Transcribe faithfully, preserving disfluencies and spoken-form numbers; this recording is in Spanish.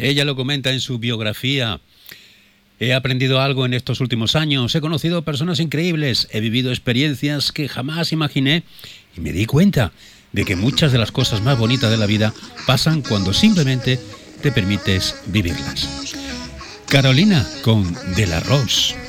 Ella lo comenta en su biografía. He aprendido algo en estos últimos años, he conocido personas increíbles, he vivido experiencias que jamás imaginé y me di cuenta de que muchas de las cosas más bonitas de la vida pasan cuando simplemente te permites vivirlas. Carolina con De la Rose.